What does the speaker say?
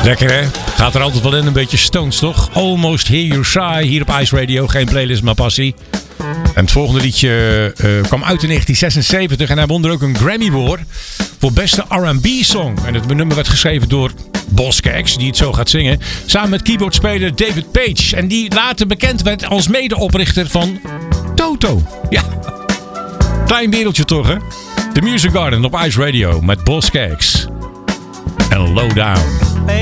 Lekker hè? Gaat er altijd wel in, een beetje Stones toch? Almost Hear You Sigh hier op Ice Radio. Geen playlist, maar passie. En het volgende liedje kwam uit in 1976 en hij won er ook een Grammy voor beste R&B song. En het nummer werd geschreven door Boz Scaggs, die het zo gaat zingen, samen met keyboardspeler David Page. En die later bekend werd als medeoprichter van Toto. Ja, klein wereldje toch hè? The Music Garden op Ice Radio met Boz Scaggs en Low Down.